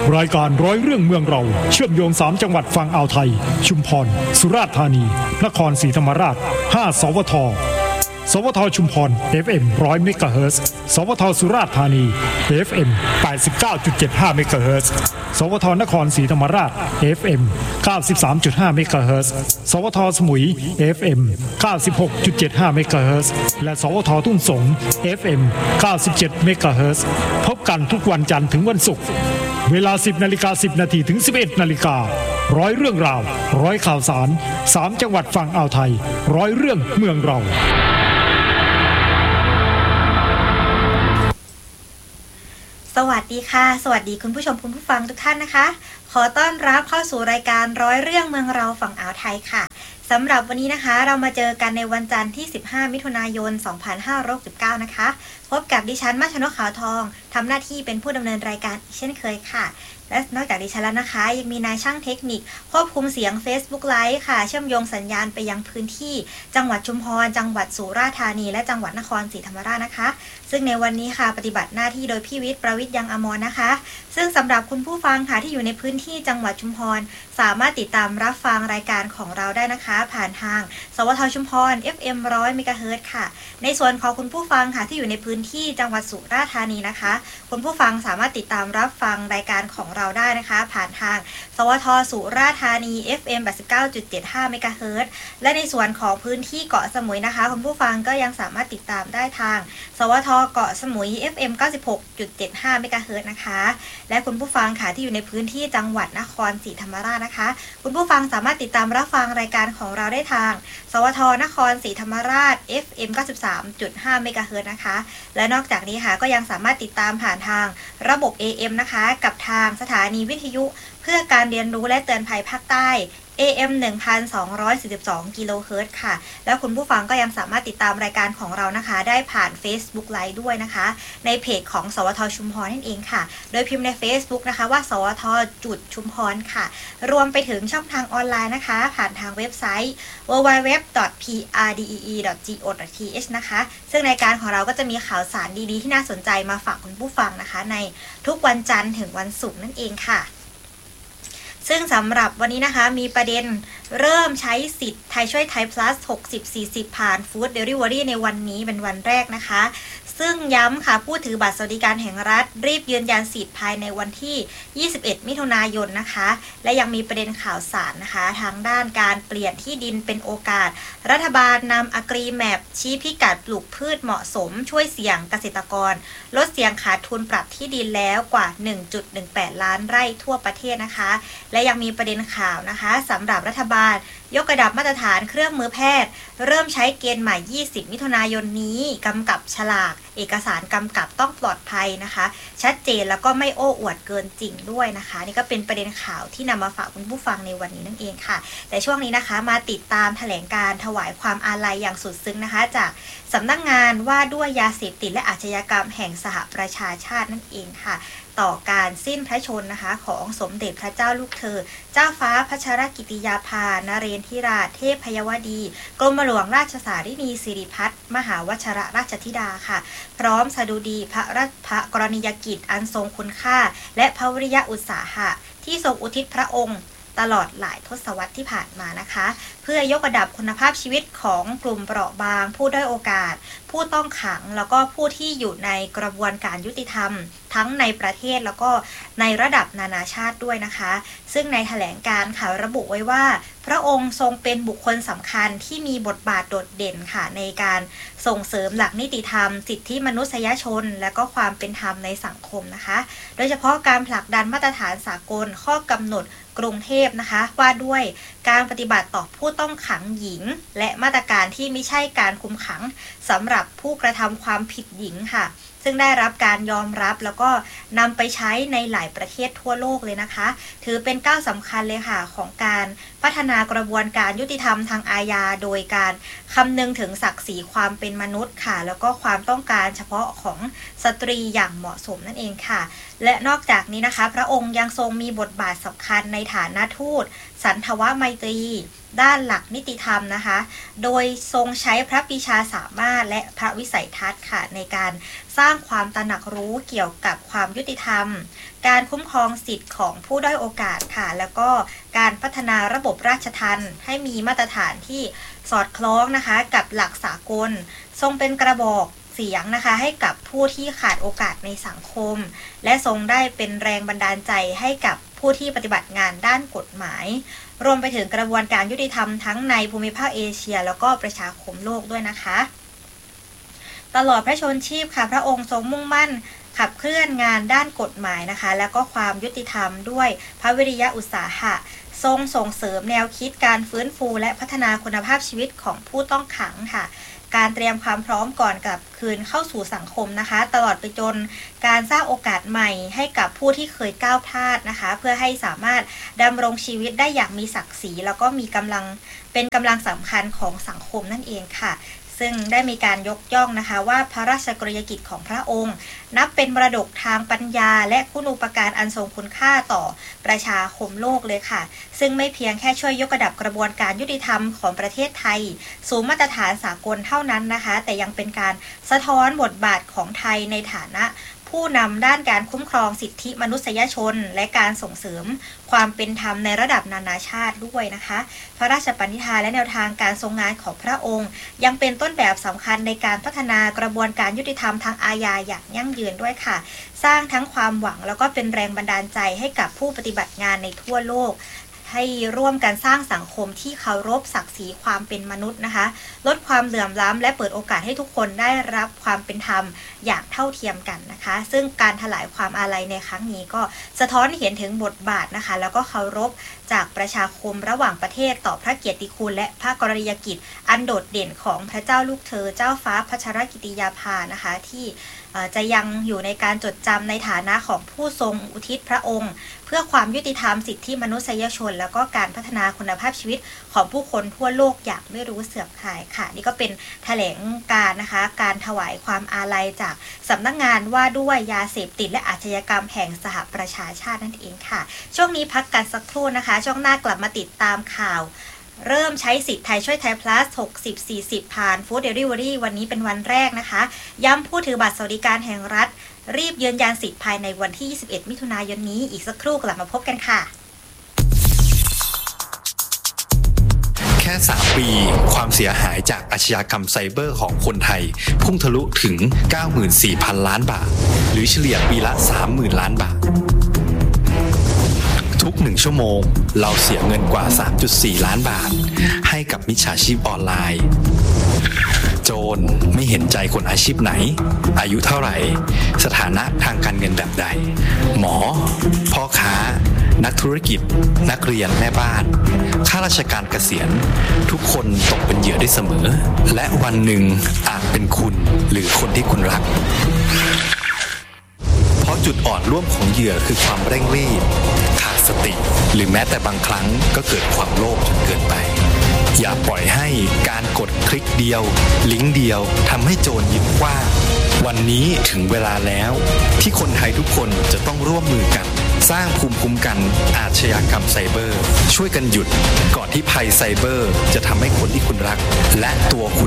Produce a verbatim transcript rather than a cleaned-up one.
รายการร้อยเรื่องเมืองเราเชื่อมโยงสามจังหวัดฝั่งอ่าวไทยชุมพรสุราษฎร์ธานีนครศรีธรรมราชห้าสวทสวทชุมพร เอฟ เอ็ม หนึ่งร้อยเมกะเฮิรตซ์สวทสุราษฎร์ธานี เอฟ เอ็ม แปดสิบเก้าจุดเจ็ดห้าเมกะเฮิรตซ์สวทนครศรีธรรมราช เอฟ เอ็ม เก้าสิบสามจุดห้าเมกะเฮิรตซ์สวทสมุย เอฟ เอ็ม เก้าสิบหกจุดเจ็ดห้าเมกะเฮิรตซ์และสวททุ่งสง เอฟ เอ็ม เก้าสิบเจ็ดเมกะเฮิรตซ์พบกันทุกวันจันทร์ถึงวันศุกร์เวลา สิบนาฬิกาสิบนาทีถึง สิบเอ็ดนาฬิการ้อยเรื่องราวร้อยข่าวสารสามจังหวัดฝั่งอ่าวไทยร้อยเรื่องเมืองเราสวัสดีค่ะสวัสดีคุณผู้ชมคุณผู้ฟังทุกท่านนะคะขอต้อนรับเข้าสู่รายการร้อยเรื่องเมืองเราฝั่งอ่าวไทยค่ะสำหรับวันนี้นะคะเรามาเจอกันในวันจันทร์ที่สิบห้ามิถุนายนสองพันห้าร้อยหกสิบเก้านะคะพบกับดิฉันมาชนกขาวทองทำหน้าที่เป็นผู้ดำเนินรายการอีกเช่นเคยค่ะและนอกจากดิฉันแล้วนะคะยังมีนายช่างเทคนิคควบคุมเสียง Facebook Live ค่ะเชื่อมโยงสัญญาณไปยังพื้นที่จังหวัดชุมพรจังหวัดสุราษฎร์ธานีและจังหวัดนครศรีธรรมราชนะคะซึ่งในวันนี้ค่ะปฏิบัติหน้าที่โดยพี่วิทย์ประวิทย์ยังอมรนะคะซึ่งสำหรับคุณผู้ฟังค่ะที่อยู่ในพื้นที่จังหวัดชุมพรสามารถติดตามรับฟังรายการของเราได้นะคะผ่านทางสวทชุมพร เอฟ เอ็ม หนึ่งร้อยเมกะเฮิรตซ์ค่ะในส่วนของคุณผู้ฟังค่ะที่อยู่ในพื้นที่จังหวัดสุราษฎร์ธานีนะคะคุณผู้ฟังสามารถติดตามรับฟังรายการของเราได้นะคะผ่านทางสวทสุราษฎร์ธานี เอฟ เอ็ม แปดสิบเก้าจุดเจ็ดห้าเมกะเฮิรตซ์และในส่วนของพื้นที่เกาะสมุยนะคะคุณผู้ฟังก็ยังสามารถติดตามได้ทางสวทเกาะสมุย เอฟ เอ็ม เก้าสิบหกจุดเจ็ดห้าเมกะเฮิรตซ์นะคะและคุณผู้ฟังค่ะที่อยู่ในพื้นที่จังหวัดนครศรีธรรมราชนะคะคุณผู้ฟังสามารถติดตามรับฟังรายการของเราได้ทางสวทนครศรีธรรมราช เอฟ เอ็ม เก้าสิบสามจุดห้าเมกะเฮิรตซ์นะคะและนอกจากนี้ค่ะก็ยังสามารถติดตามผ่านทางระบบ เอ เอ็ม นะคะกับทางสถานีวิทยุเพื่อการเรียนรู้และเตือนภัยภาคใต้ เอ เอ็ม หนึ่งพันสองร้อยสี่สิบสอง กิโลเฮิรตซ์ค่ะแล้วคุณผู้ฟังก็ยังสามารถติดตามรายการของเรานะคะได้ผ่าน Facebook Live ด้วยนะคะในเพจของสวทชุมพรนั่นเองค่ะโดยพิมพ์ใน Facebook นะคะว่าสวทจุดชุมพรค่ะรวมไปถึงช่องทางออนไลน์นะคะผ่านทางเว็บไซต์ ดับเบิลยู ดับเบิลยู ดับเบิลยู ดอท พี อาร์ ดี อี อี ดอท จี โอ ดอท ที เอช นะคะซึ่งรายการของเราก็จะมีข่าวสารดีๆที่น่าสนใจมาฝากคุณผู้ฟังนะคะในทุกวันจันทร์ถึงวันศุกร์นั่นเองค่ะซึ่งสำหรับวันนี้นะคะมีประเด็นเริ่มใช้สิทธิ์ไทยช่วยไทย plus หกสิบ สี่สิบ ผ่านฟู้ดเดลิเวอรี่ในวันนี้เป็นวันแรกนะคะซึ่งย้ำค่ะผู้ถือบัตรสวัสดิการแห่งรัฐรีบยืนยันสิทธิ์ภายในวันที่ยี่สิบเอ็ดมิถุนายนนะคะและยังมีประเด็นข่าวสารนะคะทางด้านการเปลี่ยนที่ดินเป็นโอกาสรัฐบาลนำอะกรีแมปชี้พิกัดปลูกพืชเหมาะสมช่วยเสี่ยงเกษตรกรลดเสี่ยงขาดทุนปรับที่ดินแล้วกว่า หนึ่งจุดหนึ่งแปด ล้านไร่ทั่วประเทศนะคะและยังมีประเด็นข่าวนะคะสำหรับรัฐบาลยกระดับมาตรฐานเครื่องมือแพทย์เริ่มใช้เกณฑ์ใหม่ยี่สิบมิถุนายนนี้กำกับฉลากเอกสารกำกับต้องปลอดภัยนะคะชัดเจนแล้วก็ไม่โอ้อวดเกินจริงด้วยนะคะนี่ก็เป็นประเด็นข่าวที่นำมาฝากคุณผู้ฟังในวันนี้นั่นเองค่ะแต่ช่วงนี้นะคะมาติดตามแถลงการถวายความอาลัยอย่างสุดซึ้งนะคะจากสำนักงานว่าด้วยยาเสพติดและอาชญากรรมแห่งสหประชาชาตินั่นเองค่ะต่อการสิ้นพระชนนะคะของสมเด็จพระเจ้าลูกเธอเจ้าฟ้าพัชรกิติยาภานเรนทิราชเทพพยวดีกรมหลวงราชสารินีสิริพัฒน์มหาวชรราชธิดาค่ะพร้อมสดุดีพระราชพระกรณียกิจอันทรงคุณค่าและพระวิริยะอุตสาหะที่ทรงอุทิศพระองค์ตลอดหลายทศวรรษที่ผ่านมานะคะเพื่อยกระดับคุณภาพชีวิตของกลุ่มเปราะบางผู้ด้อยโอกาสผู้ต้องขังแล้วก็ผู้ที่อยู่ในกระบวนการยุติธรรมทั้งในประเทศแล้วก็ในระดับนานาชาติด้วยนะคะซึ่งในแถลงการณ์ค่ะระบุไว้ว่าพระองค์ทรงเป็นบุคคลสำคัญที่มีบทบาทโดดเด่นค่ะในการส่งเสริมหลักนิติธรรมสิทธิมนุษยชนและก็ความเป็นธรรมในสังคมนะคะโดยเฉพาะการผลักดันมาตรฐานสากลข้อกำหนดกรุงเทพนะคะว่าด้วยการปฏิบัติต่อผู้ต้องขังหญิงและมาตรการที่ไม่ใช่การคุมขังสำหรับผู้กระทำความผิดหญิงค่ะซึ่งได้รับการยอมรับแล้วก็นำไปใช้ในหลายประเทศทั่วโลกเลยนะคะถือเป็นก้าวสำคัญเลยค่ะของการพัฒนากระบวนการยุติธรรมทางอาญาโดยการคำนึงถึงศักดิ์ศรีความเป็นมนุษย์ค่ะแล้วก็ความต้องการเฉพาะของสตรีอย่างเหมาะสมนั่นเองค่ะและนอกจากนี้นะคะพระองค์ยังทรงมีบทบาทสำคัญในฐานะทูตสันทวไมตรีด้านหลักนิติธรรมนะคะโดยทรงใช้พระปรีชาสามารถและพระวิสัยทัศน์ค่ะในการสร้างความตระหนักรู้เกี่ยวกับความยุติธรรมการคุ้มครองสิทธิ์ของผู้ด้อยโอกาสค่ะแล้วก็การพัฒนาระบบราชทัณฑ์ให้มีมาตรฐานที่สอดคล้องนะคะกับหลักสากลทรงเป็นกระบอกเสียงนะคะให้กับผู้ที่ขาดโอกาสในสังคมและทรงได้เป็นแรงบันดาลใจให้กับผู้ที่ปฏิบัติงานด้านกฎหมายรวมไปถึงกระบวนการยุติธรรมทั้งในภูมิภาคเอเชียแล้วก็ประชาคมโลกด้วยนะคะตลอดพระชนชีพค่ะพระองค์ทรงมุ่งมั่นขับเคลื่อนงานด้านกฎหมายนะคะแล้วก็ความยุติธรรมด้วยพระวิริยะอุตสาหะทรงส่งเสริมแนวคิดการฟื้นฟูและพัฒนาคุณภาพชีวิตของผู้ต้องขังค่ะการเตรียมความพร้อมก่อนกลับคืนเข้าสู่สังคมนะคะตลอดไปจนการสร้างโอกาสใหม่ให้กับผู้ที่เคยก้าวพลาดนะคะเพื่อให้สามารถดำรงชีวิตได้อย่างมีศักดิ์ศรีแล้วก็มีกำลังเป็นกำลังสำคัญของสังคมนั่นเองค่ะซึ่งได้มีการยกย่องนะคะว่าพระราชกรณียกิจของพระองค์นับเป็นมรดกทางปัญญาและคุณูปการอันทรงคุณค่าต่อประชาคมโลกเลยค่ะซึ่งไม่เพียงแค่ช่วยยกระดับกระบวนการยุติธรรมของประเทศไทยสู่มาตรฐานสากลเท่านั้นนะคะแต่ยังเป็นการสะท้อนบทบาทของไทยในฐานะผู้นำด้านการคุ้มครองสิทธิมนุษยชนและการส่งเสริมความเป็นธรรมในระดับนานาชาติด้วยนะคะพระราชปณิธานและแนวทางการทรงงานของพระองค์ยังเป็นต้นแบบสำคัญในการพัฒนากระบวนการยุติธรรมทางอาญาอย่างยั่งยืนด้วยค่ะสร้างทั้งความหวังแล้วก็เป็นแรงบันดาลใจให้กับผู้ปฏิบัติงานในทั่วโลกให้ร่วมกันสร้างสังคมที่เคารพศักดิ์ศรีความเป็นมนุษย์นะคะลดความเหลื่อมล้ำและเปิดโอกาสให้ทุกคนได้รับความเป็นธรรมอย่างเท่าเทียมกันนะคะซึ่งการถวายความอาลัยในครั้งนี้ก็สะท้อนเห็นถึงบทบาทนะคะแล้วก็เคารพจากประชาคมระหว่างประเทศต่อพระเกียรติคุณและพระกรณียกิจอันโดดเด่นของพระเจ้าลูกเธอเจ้าฟ้าพัชรกิติยาภานะคะที่จะยังอยู่ในการจดจำในฐานะของผู้ทรงอุทิศพระองค์เพื่อความยุติธรรมสิทธิมนุษยชนแล้วก็การพัฒนาคุณภาพชีวิตของผู้คนทั่วโลกอย่างไม่รู้เสื่อมคลายค่ะนี่ก็เป็นแถลงการนะคะการถวายความอาลัยจากสำนักงานว่าด้วยยาเสพติดและอาชญากรรมแห่งสหประชาชาตินั่นเองค่ะช่วงนี้พักกันสักครู่นะคะช่วงหน้ากลับมาติดตามข่าวเริ่มใช้สิทธิ์ไทยช่วยไทย plus หกสิบ สี่สิบ ผ่าน Food Delivery วันนี้เป็นวันแรกนะคะย้ำผู้ถือบัตรสวัสดิการแห่งรัฐรีบยืนยันสิทธิ์ภายในวันที่ยี่สิบเอ็ดมิถุนายนนี้อีกสักครู่กลับมาพบกันค่ะแค่สามปีความเสียหายจากอาชญากรรมไซเบอร์ของคนไทยพุ่งทะลุถึง เก้าหมื่นสี่พัน ล้านบาทหรือเฉลี่ยปีละ สามหมื่น ล้านบาททุกหนึ่งชั่วโมงเราเสียเงินกว่า สามจุดสี่ ล้านบาทให้กับมิจฉาชีพออนไลน์โจรไม่เห็นใจคนอาชีพไหนอายุเท่าไหร่สถานะทางการเงินแบบใดหมอพ่อค้านักธุรกิจนักเรียนแม่บ้านข้าราชการเกษียณทุกคนตกเป็นเหยื่อได้เสมอและวันหนึ่งอาจเป็นคุณหรือคนที่คุณรักเพราะจุดอ่อนร่วมของเหยื่อคือความเร่งรีบขาดสติหรือแม้แต่บางครั้งก็เกิดความโลภจนเกินไปอย่าปล่อยให้การกดคลิกเดียวลิงก์เดียวทำให้โจรยิ้มกว้างวันนี้ถึงเวลาแล้วที่คนไทยทุกคนจะต้องร่วมมือกันสร้างภูมิคุ้มกันอาชญากรรมไซเบอร์ช่วยกันหยุดก่อนที่ภัยไซเบอร์จะทำให้คนที่คุณรักและตัวคุณ